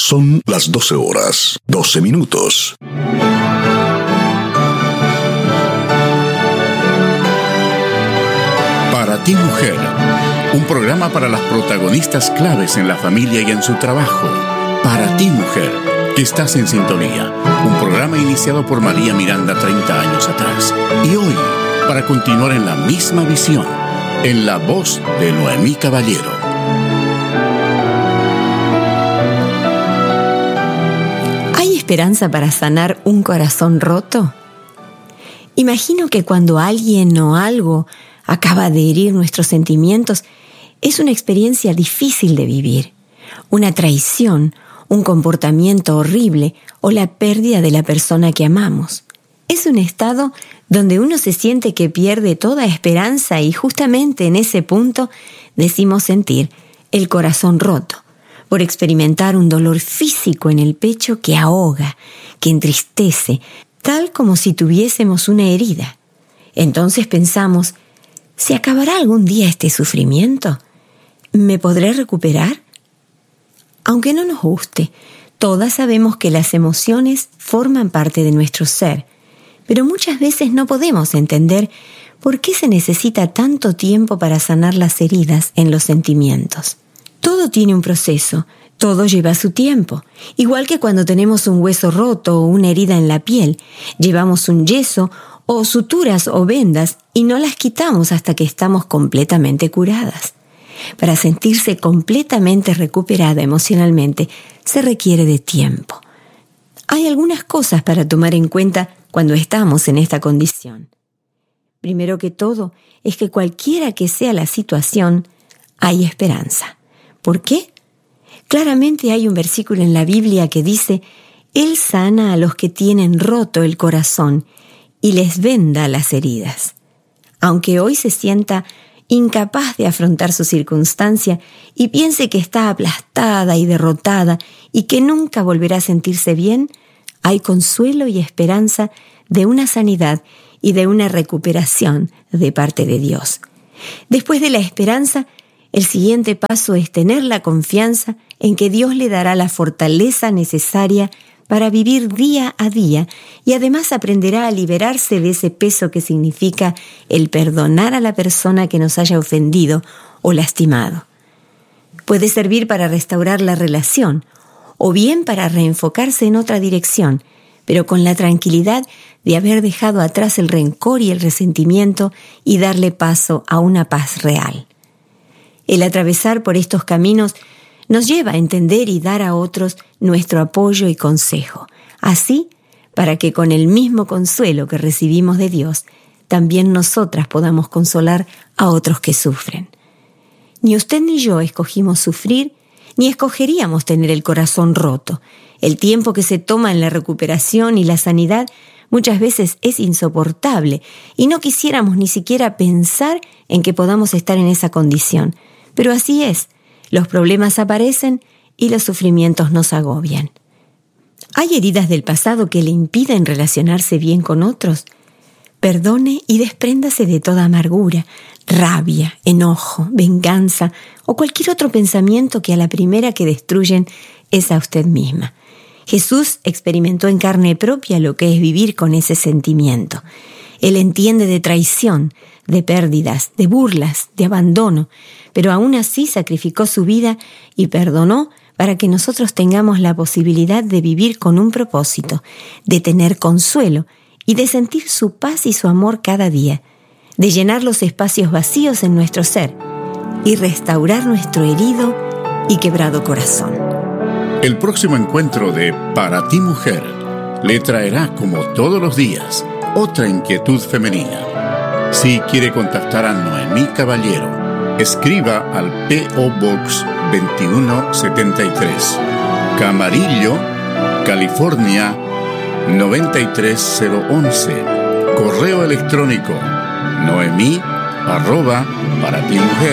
Son las 12 horas, 12 minutos. Para ti, mujer, un programa para las protagonistas claves en la familia y en su trabajo. Para ti, mujer, que estás en sintonía. Un programa iniciado por María Miranda 30 años atrás. Y hoy, para continuar en la misma visión, en la voz de Noemí Caballero. ¿Hay esperanza para sanar un corazón roto? Imagino que cuando alguien o algo acaba de herir nuestros sentimientos, es una experiencia difícil de vivir. Una traición, un comportamiento horrible o la pérdida de la persona que amamos. Es un estado donde uno se siente que pierde toda esperanza y justamente en ese punto decimos sentir el corazón roto, por experimentar un dolor físico en el pecho que ahoga, que entristece, tal como si tuviésemos una herida. Entonces pensamos, ¿se acabará algún día este sufrimiento? ¿Me podré recuperar? Aunque no nos guste, todas sabemos que las emociones forman parte de nuestro ser, pero muchas veces no podemos entender por qué se necesita tanto tiempo para sanar las heridas en los sentimientos. Todo tiene un proceso, todo lleva su tiempo. Igual que cuando tenemos un hueso roto o una herida en la piel, llevamos un yeso o suturas o vendas y no las quitamos hasta que estamos completamente curadas. Para sentirse completamente recuperada emocionalmente, se requiere de tiempo. Hay algunas cosas para tomar en cuenta cuando estamos en esta condición. Primero que todo, es que cualquiera que sea la situación, hay esperanza. ¿Por qué? Claramente hay un versículo en la Biblia que dice: Él sana a los que tienen roto el corazón y les venda las heridas. Aunque hoy se sienta incapaz de afrontar su circunstancia y piense que está aplastada y derrotada y que nunca volverá a sentirse bien, hay consuelo y esperanza de una sanidad y de una recuperación de parte de Dios. Después de la esperanza, el siguiente paso es tener la confianza en que Dios le dará la fortaleza necesaria para vivir día a día y además aprenderá a liberarse de ese peso que significa el perdonar a la persona que nos haya ofendido o lastimado. Puede servir para restaurar la relación o bien para reenfocarse en otra dirección, pero con la tranquilidad de haber dejado atrás el rencor y el resentimiento y darle paso a una paz real. El atravesar por estos caminos nos lleva a entender y dar a otros nuestro apoyo y consejo. Así, para que con el mismo consuelo que recibimos de Dios, también nosotras podamos consolar a otros que sufren. Ni usted ni yo escogimos sufrir, ni escogeríamos tener el corazón roto. El tiempo que se toma en la recuperación y la sanidad muchas veces es insoportable y no quisiéramos ni siquiera pensar en que podamos estar en esa condición. Pero así es. Los problemas aparecen y los sufrimientos nos agobian. ¿Hay heridas del pasado que le impiden relacionarse bien con otros? Perdone y despréndase de toda amargura, rabia, enojo, venganza o cualquier otro pensamiento que a la primera que destruyen es a usted misma. Jesús experimentó en carne propia lo que es vivir con ese sentimiento. Él entiende de traición, de pérdidas, de burlas, de abandono, pero aún así sacrificó su vida y perdonó para que nosotros tengamos la posibilidad de vivir con un propósito, de tener consuelo y de sentir su paz y su amor cada día, de llenar los espacios vacíos en nuestro ser y restaurar nuestro herido y quebrado corazón. El próximo encuentro de Para ti, mujer, le traerá, como todos los días, otra inquietud femenina. Si quiere contactar a Noemí Caballero, escriba al P.O. Box 2173, Camarillo, California 93011. Correo electrónico noemi@paratimujer.org.